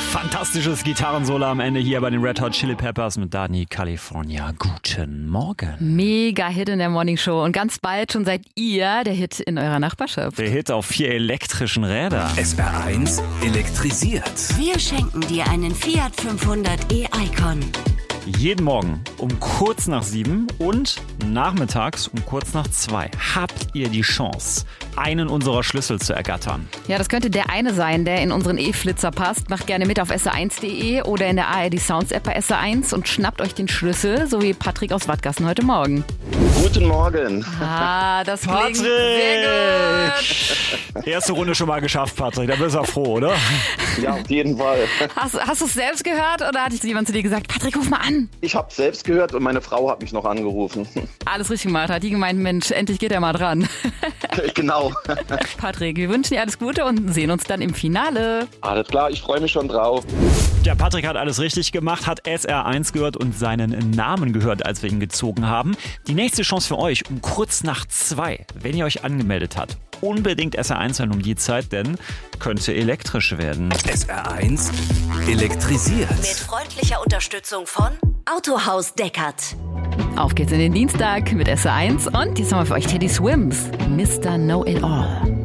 Fantastisches Gitarrensolo am Ende hier bei den Red Hot Chili Peppers mit Dani California. Guten Morgen. Mega Hit in der Morning Show und ganz bald schon seid ihr der Hit in eurer Nachbarschaft. Der Hit auf 4 elektrischen Rädern. SR1 elektrisiert. Wir schenken dir einen Fiat 500 e-Icon. Jeden Morgen um kurz nach 7 und nachmittags um kurz nach 2 habt ihr die Chance, einen unserer Schlüssel zu ergattern. Ja, das könnte der eine sein, der in unseren E-Flitzer passt. Macht gerne mit auf sr1.de oder in der ARD Sounds App bei SR1 und schnappt euch den Schlüssel, so wie Patrick aus Wattgassen heute Morgen. Guten Morgen. Ah, das klingt Patrick! sehr gut. Erste Runde schon mal geschafft, Patrick. Da bist du auch froh, oder? Ja, auf jeden Fall. Hast du es selbst gehört oder hat jemand zu dir gesagt, Patrick, ruf mal an? Ich habe selbst gehört und meine Frau hat mich noch angerufen. Alles richtig gemacht, hat die gemeint, Mensch, endlich geht er mal dran. Genau. Patrick, wir wünschen dir alles Gute und sehen uns dann im Finale. Alles klar, ich freue mich schon drauf. Ja, Patrick hat alles richtig gemacht, hat SR1 gehört und seinen Namen gehört, als wir ihn gezogen haben. Die nächste Chance für euch um kurz nach 2, wenn ihr euch angemeldet habt. Unbedingt SR1 hören um die Zeit, denn könnte elektrisch werden. SR1 elektrisiert. Mit freundlicher Unterstützung von Autohaus Deckert. Auf geht's in den Dienstag mit SR1 und jetzt haben wir für euch Teddy Swims, Mr. Know-It-All.